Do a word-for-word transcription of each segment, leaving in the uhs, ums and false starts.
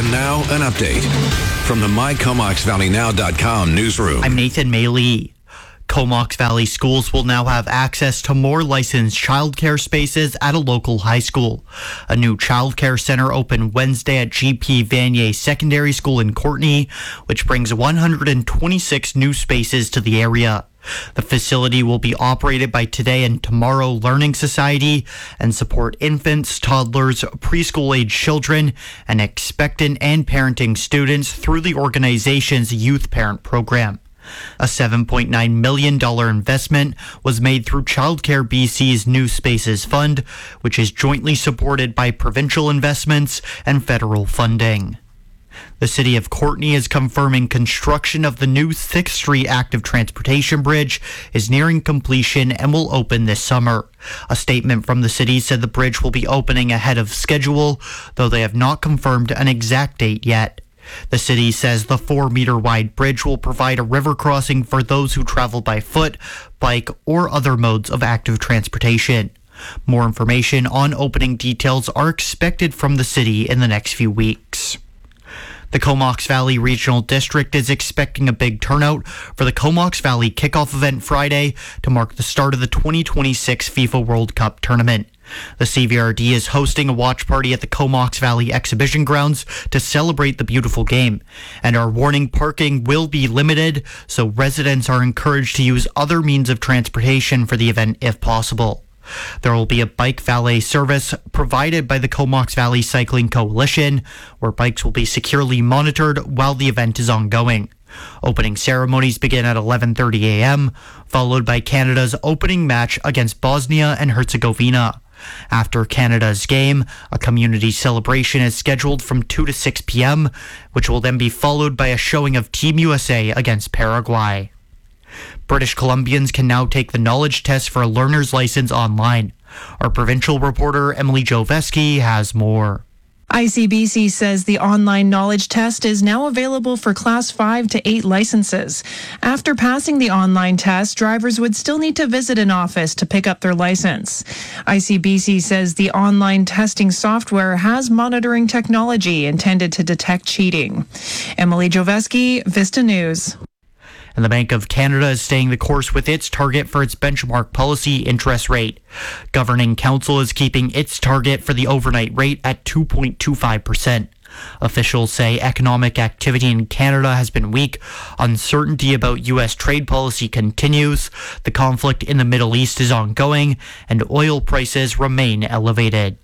And now, an update from the my comox valley now dot com newsroom. I'm Nathan Maley. Comox Valley schools will now have access to more licensed childcare spaces at a local high school. A new childcare center opened Wednesday at G P Vanier Secondary School in Courtenay, which brings one hundred twenty-six new spaces to the area. The facility will be operated by Today and Tomorrow Learning Society and support infants, toddlers, preschool-age children, and expectant and parenting students through the organization's Youth Parent Program. A seven point nine million dollars investment was made through Childcare B C's New Spaces Fund, which is jointly supported by provincial investments and federal funding. The City of Courtenay is confirming construction of the new sixth Street Active Transportation Bridge is nearing completion and will open this summer. A statement from the city said the bridge will be opening ahead of schedule, though they have not confirmed an exact date yet. The city says the four-meter wide bridge will provide a river crossing for those who travel by foot, bike, or other modes of active transportation. More information on opening details are expected from the city in the next few weeks. The Comox Valley Regional District is expecting a big turnout for the Comox Valley kickoff event Friday to mark the start of the twenty twenty-six FIFA World Cup tournament. The C V R D is hosting a watch party at the Comox Valley Exhibition Grounds to celebrate the beautiful game, and our warning parking will be limited, so residents are encouraged to use other means of transportation for the event if possible. There will be a bike valet service provided by the Comox Valley Cycling Coalition, where bikes will be securely monitored while the event is ongoing. Opening ceremonies begin at eleven thirty a.m., followed by Canada's opening match against Bosnia and Herzegovina. After Canada's game, a community celebration is scheduled from two to six p.m., which will then be followed by a showing of Team U S A against Paraguay. British Columbians can now take the knowledge test for a learner's license online. Our provincial reporter Emily Joveski has more. I C B C says the online knowledge test is now available for Class five to eight licenses. After passing the online test, drivers would still need to visit an office to pick up their license. I C B C says the online testing software has monitoring technology intended to detect cheating. Emily Joveski, Vista News. And the Bank of Canada is staying the course with its target for its benchmark policy interest rate. Governing Council is keeping its target for the overnight rate at two point two five percent. Officials say economic activity in Canada has been weak. Uncertainty about U S trade policy continues. The conflict in the Middle East is ongoing, and oil prices remain elevated.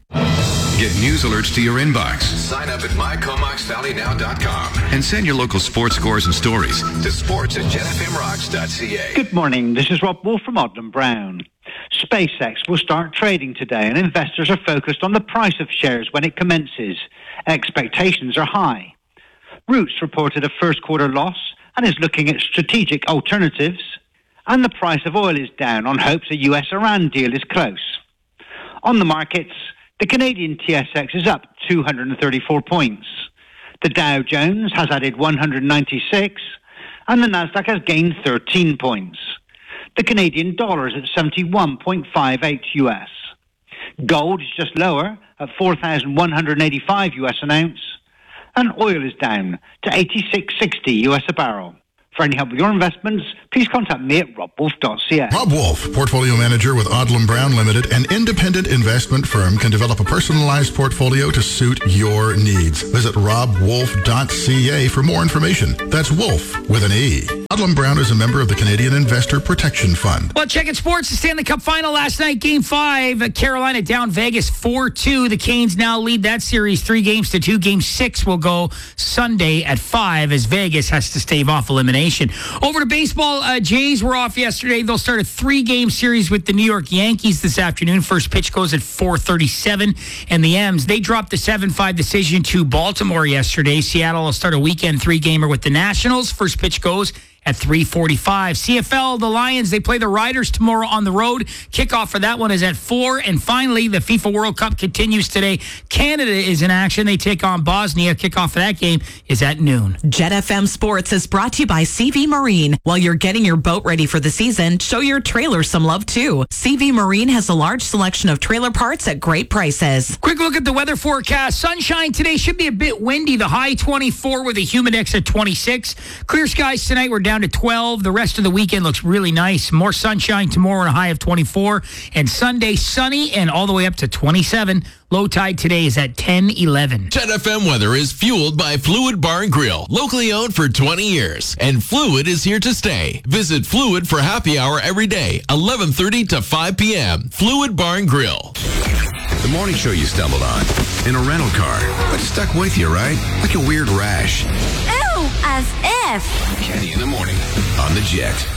Get news alerts to your inbox. Sign up at my comox valley now dot com and send your local sports scores and stories to sports at jet f m rocks dot c a. Good morning. This is Rob Wolf from Odlum Brown. SpaceX will start trading today, and investors are focused on the price of shares when it commences. Expectations are high. Roots reported a first quarter loss and is looking at strategic alternatives. And the price of oil is down on hopes a U S Iran deal is close. On the markets, the Canadian T S X is up two hundred thirty-four points. The Dow Jones has added one hundred ninety-six, and the Nasdaq has gained thirteen points. The Canadian dollar is at seventy-one point five eight U S. Gold is just lower at four thousand one hundred eighty-five U S an ounce, and oil is down to eighty-six sixty U S a barrel. For any help with your investments, please contact me at rob wolf dot c a. Rob Wolf, Portfolio Manager with Odlum Brown Limited, an independent investment firm, can develop a personalized portfolio to suit your needs. Visit rob wolf dot c a for more information. That's Wolf with an E. Odlum Brown is a member of the Canadian Investor Protection Fund. Well, checking sports, the Stanley Cup final last night, Game five. Carolina down Vegas four two. The Canes now lead that series three games to two. Game six will go Sunday at five as Vegas has to stave off elimination. Over to baseball, uh, Jays were off yesterday. They'll start a three-game series with the New York Yankees this afternoon. First pitch goes at four thirty-seven. And the M's, they dropped the seven five decision to Baltimore yesterday. Seattle will start a weekend three-gamer with the Nationals. First pitch goes at three forty-five. C F L, the Lions, they play the Riders tomorrow on the road. Kickoff for that one is at four. And finally, the FIFA World Cup continues today. Canada is in action. They take on Bosnia. Kickoff for that game is at noon. Jet F M Sports is brought to you by C V Marine. While you're getting your boat ready for the season, show your trailer some love too. C V Marine has a large selection of trailer parts at great prices. Quick look at the weather forecast. Sunshine today, should be a bit windy. The high twenty-four with a humidex at twenty-six. Clear skies tonight, we're down to twelve. The rest of the weekend looks really nice. More sunshine tomorrow and a high of twenty-four. And Sunday, sunny and all the way up to twenty-seven. Low tide today is at ten eleven. Jet F M weather is fueled by Fluid Bar and Grill, locally owned for twenty years. And Fluid is here to stay. Visit Fluid for happy hour every day, eleven thirty to five p.m. Fluid Bar and Grill. The morning show you stumbled on in a rental car, but stuck with you, right? Like a weird rash. Ew, as if. Kenny in the morning on the Jet.